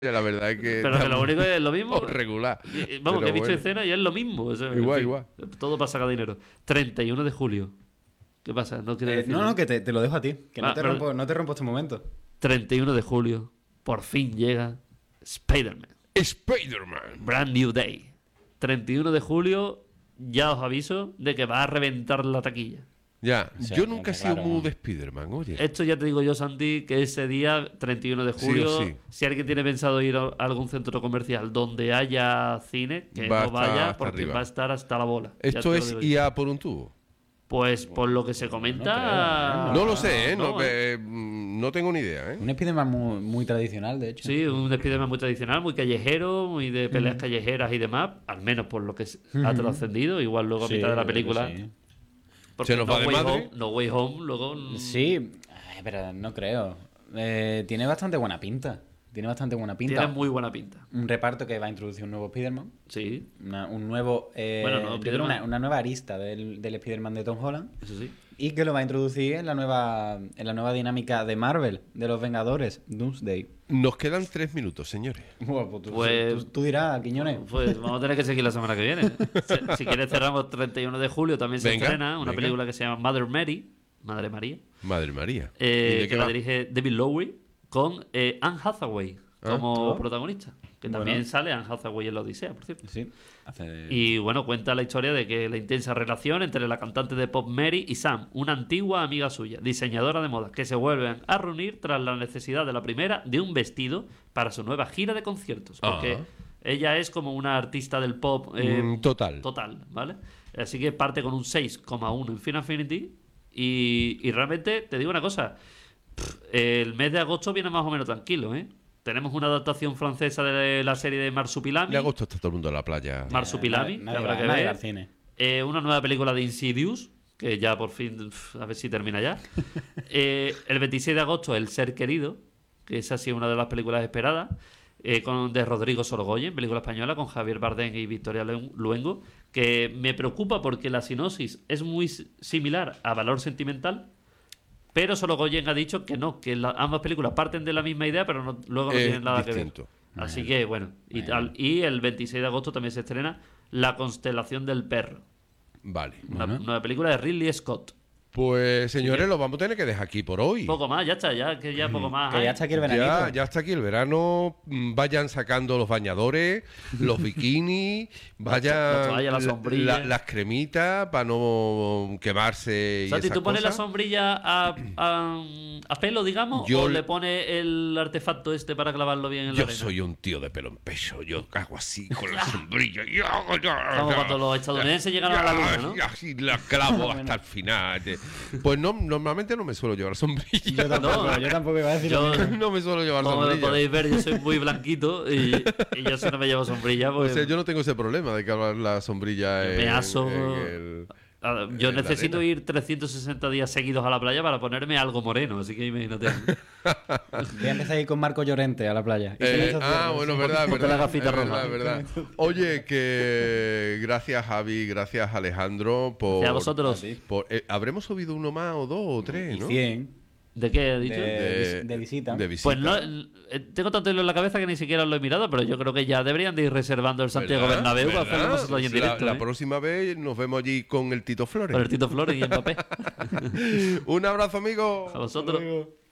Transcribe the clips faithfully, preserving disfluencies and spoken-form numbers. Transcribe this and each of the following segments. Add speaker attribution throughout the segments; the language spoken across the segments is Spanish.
Speaker 1: La verdad es que...
Speaker 2: Pero que lo único es lo mismo.
Speaker 1: regular.
Speaker 2: Y, vamos,
Speaker 1: Pero
Speaker 2: que he visto
Speaker 1: bueno.
Speaker 2: escena y es lo mismo. O sea,
Speaker 1: Igual,
Speaker 2: en fin,
Speaker 1: igual.
Speaker 2: Todo para sacar dinero. treinta y uno de julio. ¿Qué pasa? No quiero
Speaker 3: Eh,
Speaker 2: decir
Speaker 3: no,
Speaker 2: nada.
Speaker 3: no, que te, te lo dejo a ti. Que
Speaker 2: Ah,
Speaker 3: no, te
Speaker 2: pero-
Speaker 3: rompo, no te rompo este momento.
Speaker 2: treinta y uno de julio. Por fin llega Spider-Man.
Speaker 1: Spider-Man.
Speaker 2: Brand New Day. treinta y uno de julio. Ya os aviso de que va a reventar la taquilla.
Speaker 1: Ya,
Speaker 3: O sea,
Speaker 1: yo nunca he
Speaker 3: que
Speaker 1: sido
Speaker 3: raro,
Speaker 1: muy
Speaker 3: ¿no?
Speaker 1: de Spider-Man, oye.
Speaker 2: Esto ya te digo yo, Santi, que ese día, treinta y uno de julio,
Speaker 1: Sí o sí.
Speaker 2: si alguien tiene pensado ir a algún centro comercial donde haya cine, que
Speaker 1: Va a
Speaker 2: no
Speaker 1: estar
Speaker 2: vaya
Speaker 1: hasta
Speaker 2: porque
Speaker 1: arriba.
Speaker 2: va a estar hasta la bola. Ya te
Speaker 1: Esto
Speaker 2: lo
Speaker 1: es
Speaker 2: digo yo.
Speaker 1: ir a por un tubo.
Speaker 2: Pues por lo que se comenta...
Speaker 3: No
Speaker 1: No lo sé, ¿eh? No,
Speaker 2: no,
Speaker 1: eh, no tengo ni idea, ¿eh?
Speaker 3: Un Spider-Man muy, muy tradicional, de hecho.
Speaker 2: Sí, un Spider-Man muy tradicional, muy callejero, muy de peleas callejeras y demás, al menos por lo que se- ha trascendido, igual luego a
Speaker 3: Sí,
Speaker 2: mitad de la
Speaker 3: yo creo que
Speaker 2: película.
Speaker 3: sí.
Speaker 2: Porque
Speaker 1: ¿Se nos
Speaker 2: no
Speaker 1: va de
Speaker 2: Way
Speaker 1: madre?
Speaker 2: Home, No Way Home, luego... mm,
Speaker 3: Sí, ay, pero no creo. Eh, tiene bastante buena pinta. Tiene bastante buena pinta.
Speaker 2: Tiene muy buena pinta.
Speaker 3: Un reparto que va a introducir un nuevo Spider-Man.
Speaker 2: Sí,
Speaker 3: Una, un nuevo. eh,
Speaker 2: Bueno, no,
Speaker 3: yo creo
Speaker 2: Spider-Man.
Speaker 3: una, una nueva arista del, del Spider-Man de Tom Holland.
Speaker 2: eso sí.
Speaker 3: Y que lo va a introducir en la nueva en la nueva dinámica de Marvel, de los Vengadores, Doomsday.
Speaker 1: Nos quedan tres minutos, señores.
Speaker 3: Bueno, pues tú,
Speaker 2: Pues-
Speaker 3: tú- tú dirás, Quiñones.
Speaker 2: Pues vamos a tener que seguir la semana que viene. Si, si quieres cerramos treinta y uno de julio, también se
Speaker 1: Venga,
Speaker 2: estrena una
Speaker 1: venga.
Speaker 2: película que se llama Mother Mary, Madre María,
Speaker 1: Madre María.
Speaker 2: eh,
Speaker 1: ¿Y de
Speaker 2: que
Speaker 1: qué
Speaker 2: la
Speaker 1: va?
Speaker 2: dirige David Lowery con eh, Anne Hathaway como
Speaker 3: Ah.
Speaker 2: protagonista. Que
Speaker 3: Bueno.
Speaker 2: también sale Anne Hathaway en La Odisea, por cierto.
Speaker 3: Sí, hace...
Speaker 2: Y bueno, cuenta la historia de que la intensa relación entre la cantante de pop Mary y Sam, una antigua amiga suya, diseñadora de moda, que se vuelven a reunir tras la necesidad de la primera de un vestido para su nueva gira de conciertos. Porque
Speaker 1: Ah.
Speaker 2: ella es como una artista del pop eh,
Speaker 1: Mm, total.
Speaker 2: total, ¿vale? Así que parte con un seis coma uno en Final Affinity y, y realmente te digo una cosa, pff, el mes de agosto viene más o menos tranquilo, ¿eh? Tenemos una adaptación francesa de la serie de Marsupilami.
Speaker 1: De agosto está todo el mundo en la playa.
Speaker 2: Marsupilami,
Speaker 3: Nadie-
Speaker 2: que
Speaker 3: nadie
Speaker 2: habrá
Speaker 3: va-
Speaker 2: que
Speaker 3: nadie
Speaker 2: ver.
Speaker 3: va al cine.
Speaker 2: Eh, una nueva película de Insidious, que ya por fin, pf, a ver si termina ya. Eh, el veintiséis de agosto, El Ser Querido, que es así una de las películas esperadas, eh, con, de Rodrigo Sorogoyen, película española, con Javier Bardem y Victoria Lu- Luengo, que me preocupa porque la sinopsis es muy s- similar a Valor Sentimental, pero Sorogoyen ha dicho que no, que la- ambas películas parten de la misma idea, pero no- luego no
Speaker 1: Es
Speaker 2: tienen nada
Speaker 1: distinto.
Speaker 2: que ver. Así que, bueno, y, tal. Y el veintiséis de agosto también se estrena La Constelación del Perro,
Speaker 1: Vale.
Speaker 2: una
Speaker 3: Bueno.
Speaker 2: nueva película de Ridley Scott.
Speaker 1: Pues, señores, lo vamos a tener que dejar aquí por hoy.
Speaker 2: Poco más, ya está, ya que ya poco más.
Speaker 3: Que
Speaker 2: hay.
Speaker 3: ya está aquí el veranito.
Speaker 1: Ya, ya está aquí el verano. mm, Vayan sacando los bañadores, los bikinis, vayan
Speaker 2: la toalla, la
Speaker 1: la-
Speaker 2: sombrilla.
Speaker 1: la- las cremitas para no quemarse. y
Speaker 2: Santi,
Speaker 1: esas
Speaker 2: ¿tú pones la
Speaker 1: cosas.
Speaker 2: sombrilla a, a, a pelo, digamos,
Speaker 1: Yo
Speaker 2: o
Speaker 1: le-
Speaker 2: le pones el artefacto este para clavarlo bien en la
Speaker 1: Yo
Speaker 2: arena?
Speaker 1: soy un tío de pelo en pecho. Yo hago así con la sombrilla. y hago-
Speaker 2: Como cuando los estadounidenses llegaron a la luna, ¿no?
Speaker 1: Y así la clavo hasta el final. Pues no, normalmente no me suelo llevar sombrilla.
Speaker 3: Yo tampoco,
Speaker 2: No.
Speaker 3: yo tampoco iba a decir lo
Speaker 2: Yo-
Speaker 3: mismo.
Speaker 1: no me suelo llevar
Speaker 2: Como
Speaker 1: sombrilla.
Speaker 2: podéis ver, yo soy muy blanquito y, y yo si no me llevo sombrilla,
Speaker 1: O
Speaker 2: pues...
Speaker 1: sea, yo no tengo ese problema de que la sombrilla
Speaker 2: Yo
Speaker 1: en,
Speaker 2: me aso-
Speaker 1: en el-
Speaker 2: Ah, Yo
Speaker 1: en la
Speaker 2: necesito
Speaker 1: arena.
Speaker 2: ir trescientos sesenta días seguidos a la playa para ponerme algo moreno, así que imagínate.
Speaker 3: Voy a empezar a ir con Marco Llorente a la playa. Y
Speaker 1: Eh,
Speaker 3: con estos
Speaker 1: ah,
Speaker 3: cierres,
Speaker 1: bueno,
Speaker 3: sí.
Speaker 1: verdad,
Speaker 2: Ponte
Speaker 1: verdad.
Speaker 2: la gafita
Speaker 1: es
Speaker 2: roja.
Speaker 1: verdad, verdad. Oye, que gracias Javi, gracias Alejandro por.
Speaker 2: Gracias a vosotros.
Speaker 3: A ti.
Speaker 1: por- eh, Habremos subido uno más o dos o tres,
Speaker 3: Y
Speaker 1: ¿no?
Speaker 3: cien
Speaker 2: ¿De qué he
Speaker 3: de,
Speaker 2: dicho?
Speaker 3: de, de visita.
Speaker 1: de visita.
Speaker 2: Pues no, eh, tengo tanto hilo en la cabeza que ni siquiera lo he mirado, pero yo creo que ya deberían de ir reservando el Santiago
Speaker 1: ¿Verdad?
Speaker 2: Bernabéu para
Speaker 1: ¿Verdad?
Speaker 2: hacerlo nosotros ahí en
Speaker 1: La-
Speaker 2: directo.
Speaker 1: La,
Speaker 2: ¿eh?
Speaker 1: próxima vez nos vemos allí con el Tito Flores.
Speaker 2: Con el Tito Flores y Mbappé.
Speaker 1: Un abrazo, amigo.
Speaker 2: A vosotros.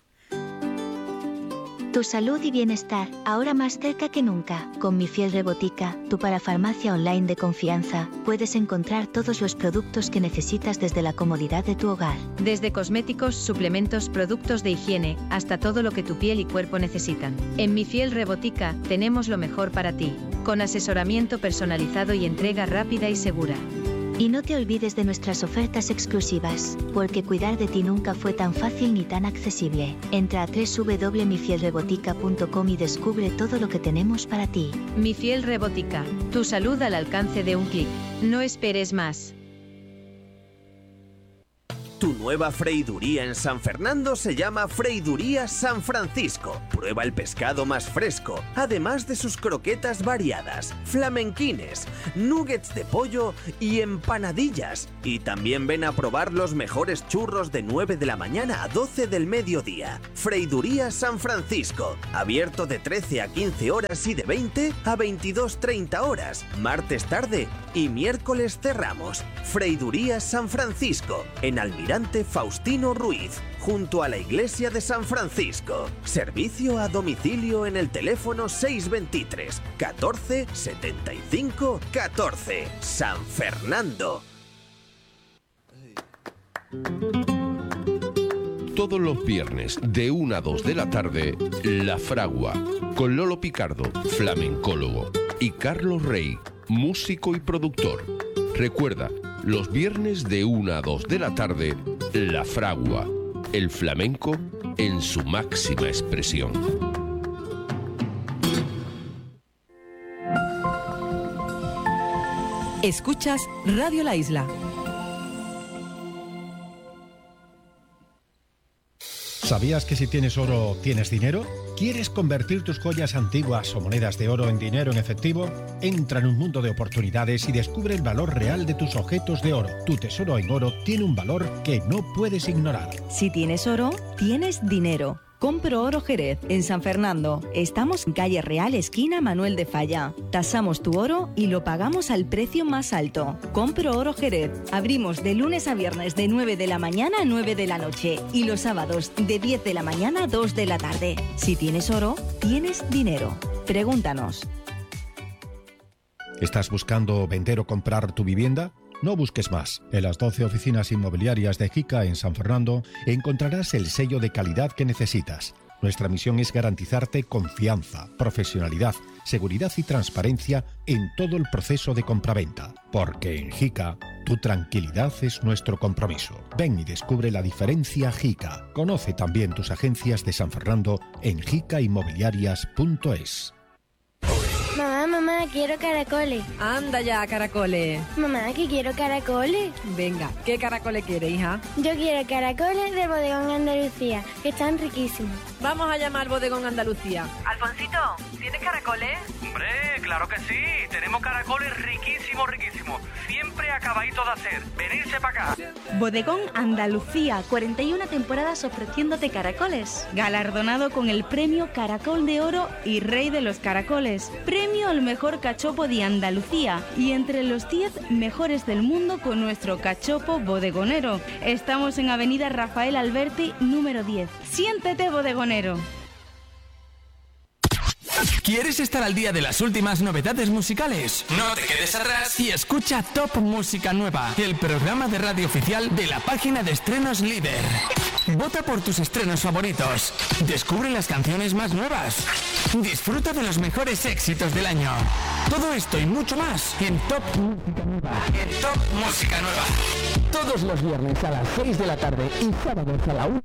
Speaker 4: Tu salud y bienestar, ahora más cerca que nunca. Con Mi Fiel Rebotica, tu parafarmacia online de confianza, puedes encontrar todos los productos que necesitas desde la comodidad de tu hogar.
Speaker 5: Desde cosméticos, suplementos, productos de higiene, hasta todo lo que tu piel y cuerpo necesitan. En Mi Fiel Rebotica, tenemos lo mejor para ti, con asesoramiento personalizado y entrega rápida y segura.
Speaker 4: Y no te olvides de nuestras ofertas exclusivas, porque cuidar de ti nunca fue tan fácil ni tan accesible. Entra a doble u doble u doble u punto mi fiel rebotica punto com y descubre todo lo que tenemos para ti.
Speaker 5: Mi Fiel Rebotica, tu salud al alcance de un clic. No esperes más.
Speaker 6: Tu nueva freiduría en San Fernando se llama Freiduría San Francisco. Prueba el pescado más fresco, además de sus croquetas variadas, flamenquines, nuggets de pollo y empanadillas. Y también ven a probar los mejores churros de nueve de la mañana a doce del mediodía. Freiduría San Francisco, abierto de trece a quince horas y de veinte a veintidós treinta horas, martes tarde y miércoles cerramos. Freiduría San Francisco, en Almirante Faustino Ruiz, junto a la iglesia de San Francisco. Servicio a domicilio en el teléfono seiscientos veintitrés, catorce, setenta y cinco, catorce. San Fernando.
Speaker 1: Todos los viernes de una a dos de la tarde, La Fragua, con Lolo Picardo, flamencólogo, y Carlos Rey, músico y productor. Recuerda, los viernes de una a dos de la tarde, La Fragua, el flamenco en su máxima expresión.
Speaker 7: Escuchas Radio La Isla.
Speaker 8: ¿Sabías que si tienes oro, tienes dinero? ¿Quieres convertir tus joyas antiguas o monedas de oro en dinero en efectivo? Entra en un mundo de oportunidades y descubre el valor real de tus objetos de oro. Tu tesoro en oro tiene un valor que no puedes ignorar.
Speaker 9: Si tienes oro, tienes dinero. Compro Oro Jerez, en San Fernando. Estamos en calle Real, esquina Manuel de Falla. Tasamos tu oro y lo pagamos al precio más alto. Compro Oro Jerez. Abrimos de lunes a viernes de nueve de la mañana a nueve de la noche y los sábados de diez de la mañana a dos de la tarde. Si tienes oro, tienes dinero. Pregúntanos.
Speaker 8: ¿Estás buscando vender o comprar tu vivienda? No busques más. En las doce oficinas inmobiliarias de Jica en San Fernando encontrarás el sello de calidad que necesitas. Nuestra misión es garantizarte confianza, profesionalidad, seguridad y transparencia en todo el proceso de compraventa. Porque en Jica, tu tranquilidad es nuestro compromiso. Ven y descubre la diferencia Jica. Conoce también tus agencias de San Fernando en jica inmobiliarias punto es.
Speaker 10: Mamá, mamá, quiero caracoles.
Speaker 7: Anda ya, caracoles.
Speaker 10: Mamá, que quiero caracoles.
Speaker 7: Venga, ¿qué caracoles quieres, hija?
Speaker 10: Yo quiero caracoles de Bodegón Andalucía, que están riquísimos.
Speaker 7: Vamos a llamar al Bodegón Andalucía.
Speaker 11: Alfonsito, ¿tienes caracoles? Hombre, claro que sí. Tenemos caracoles riquísimos, riquísimos. Siempre acabaditos de hacer. Venirse para acá.
Speaker 12: Bodegón Andalucía, cuarenta y una temporadas ofreciéndote caracoles. Galardonado con el premio Caracol de Oro y Rey de los Caracoles. Premio al mejor cachopo de Andalucía y entre los diez mejores del mundo con nuestro cachopo bodegonero. Estamos en Avenida Rafael Alberti, número diez. Siéntete bodegonero.
Speaker 13: ¿Quieres estar al día de las últimas novedades musicales? No te quedes atrás y escucha Top Música Nueva, el programa de radio oficial de la página de estrenos líder. Vota por tus estrenos favoritos. Descubre las canciones más nuevas. Disfruta de los mejores éxitos del año. Todo esto y mucho más en Top Música Nueva. En Top Música Nueva. Todos los viernes a las seis de la tarde y sábados a la una.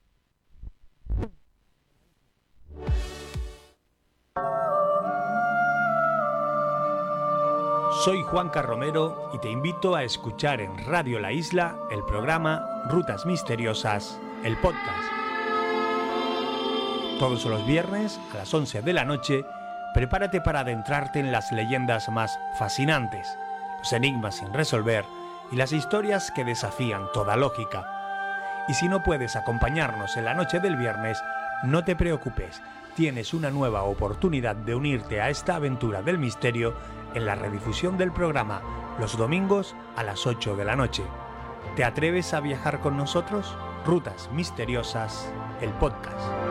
Speaker 14: Soy Juanca Romero y te invito a escuchar en Radio La Isla el programa Rutas Misteriosas, el podcast. Todos los viernes a las once de la noche, prepárate para adentrarte en las leyendas más fascinantes, los enigmas sin resolver y las historias que desafían toda lógica. Y si no puedes acompañarnos en la noche del viernes, no te preocupes, tienes una nueva oportunidad de unirte a esta aventura del misterio en la redifusión del programa los domingos a las ocho de la noche. ¿Te atreves a viajar con nosotros? Rutas Misteriosas, el podcast.